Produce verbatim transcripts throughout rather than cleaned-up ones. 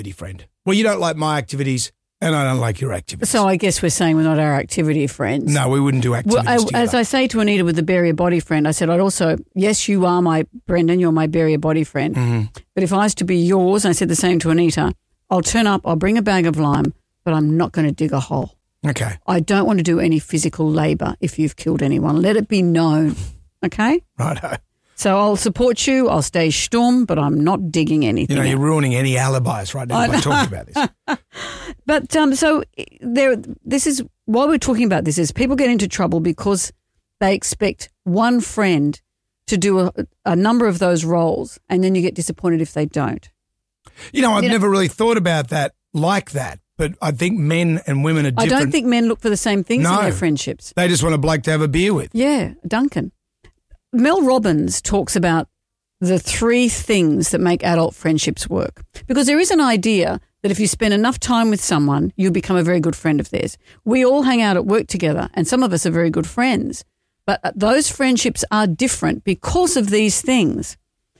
activity friend. Well, you don't like my activities and I don't like your activities. So I guess we're saying we're not our activity friends. No, we wouldn't do activities well, I, together. As I say to Anita with the bury a body friend, I said I'd also, yes, you are my, Brendan, you're my bury a body friend. Mm-hmm. But if I was to be yours, and I said the same to Anita, I'll turn up, I'll bring a bag of lime, but I'm not going to dig a hole. Okay. I don't want to do any physical labour if you've killed anyone. Let it be known, okay? Righto. So I'll support you, I'll stay stum, but I'm not digging anything. You know, out. you're ruining any alibis right now by talking about this. But um, so there, this is, why we're talking about this is people get into trouble because they expect one friend to do a, a number of those roles and then you get disappointed if they don't. You know, I've You know- never really thought about that like that, but I think men and women are I different. don't think men look for the same things No. in their friendships. They just want a bloke to have a beer with. Yeah, Duncan. Mel Robbins talks about the three things that make adult friendships work. Because there is an idea that if you spend enough time with someone, you'll become a very good friend of theirs. We all hang out at work together and some of us are very good friends. But those friendships are different because of these things.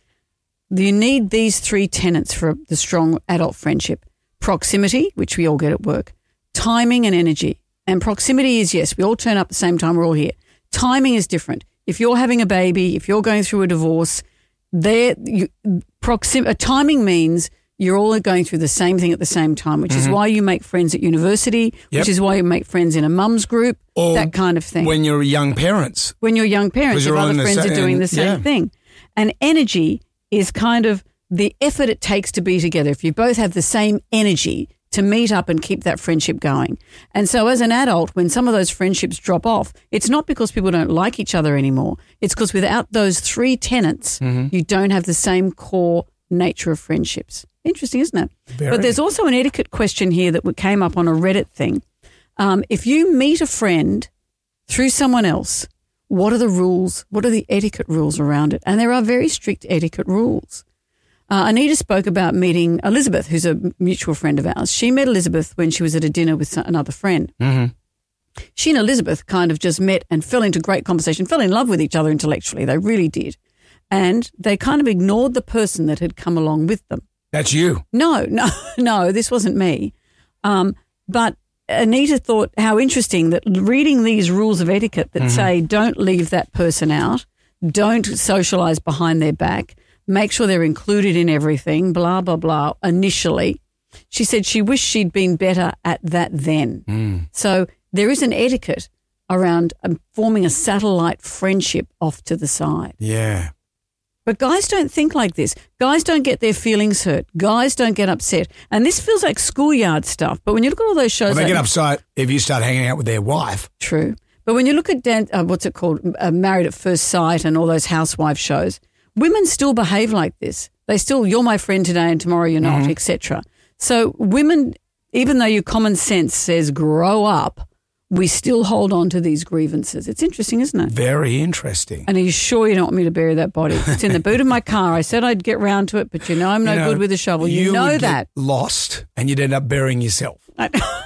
You need these three tenets for the strong adult friendship. Proximity, which we all get at work. Timing and energy. And proximity is, yes, we all turn up at the same time, we're all here. Timing is different. If you're having a baby, if you're going through a divorce, there, you, proxim- uh, timing means you're all going through the same thing at the same time, which mm-hmm. is why you make friends at university, Yep. which is why you make friends in a mum's group, Or that kind of thing. When you're young parents. When you're young parents, 'Cause if you're all other in the friends sa- are doing the and- same yeah. thing. And energy is kind of the effort it takes to be together. If you both have the same energy to meet up and keep that friendship going. And so as an adult, when some of those friendships drop off, it's not because people don't like each other anymore. It's because without those three tenets, Mm-hmm. you don't have the same core nature of friendships. Interesting, isn't it? Very. But there's also an etiquette question here that came up on a Reddit thing. Um, if you meet a friend through someone else, what are the rules? What are the etiquette rules around it? And there are very strict etiquette rules. Uh, Anita spoke about meeting Elizabeth, who's a mutual friend of ours. She met Elizabeth when she was at a dinner with some- another friend. Mm-hmm. She and Elizabeth kind of just met and fell into great conversation, fell in love with each other intellectually. They really did. And they kind of ignored the person that had come along with them. That's you. No, no, no, this wasn't me. Um, but Anita thought how interesting that reading these rules of etiquette that mm-hmm. say don't leave that person out, don't socialise behind their back, make sure they're included in everything, blah, blah, blah, initially. She said she wished she'd been better at that then. Mm. So there is an etiquette around um, forming a satellite friendship off to the side. Yeah. But guys don't think like this. Guys don't get their feelings hurt. Guys don't get upset. And this feels like schoolyard stuff. But when you look at all those shows, Well, they like, get upset if you start hanging out with their wife. True. But when you look at Dan, uh, what's it called, uh, Married at First Sight and all those housewife shows, women still behave like this. They still, you're my friend today and tomorrow you're not, Mm-hmm. et cetera. So women, even though your common sense says grow up, we still hold on to these grievances. It's interesting, isn't it? Very interesting. And are you sure you don't want me to bury that body? It's in the boot of my car. I said I'd get round to it, but you know I'm no You know, good with a shovel. You, know would that. Get lost and you'd end up burying yourself. How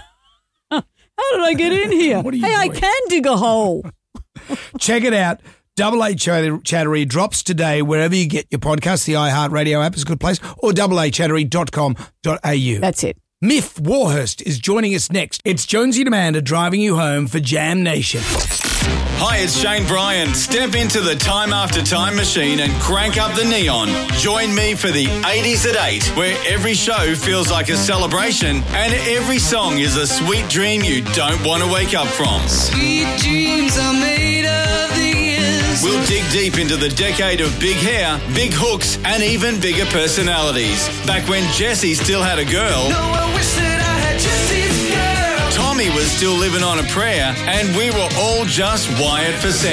did I get in here? What are you hey, I doing? can dig a hole. Check it out. Double A Chattery drops today wherever you get your podcast. The iHeartRadio app is a good place, or double a chattery dot com dot a u. That's it. Miff Warhurst is joining us next. It's Jonesy and Amanda driving you home for Jam Nation. Hi, it's Shane Bryan. Step into the Time After Time machine and crank up the neon. Join me for the eighties at eight, where every show feels like a celebration and every song is a sweet dream you don't want to wake up from. Sweet dreams are made of these. We'll dig deep into the decade of big hair, big hooks, and even bigger personalities. Back when Jessie still had a girl. No, I wish that I had Jessie's girl. Tommy was still living on a prayer, and we were all just wired for sound.